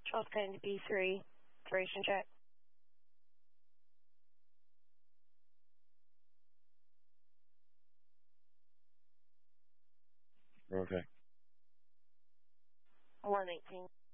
Charles Penn to B3, duration check. Okay. 118.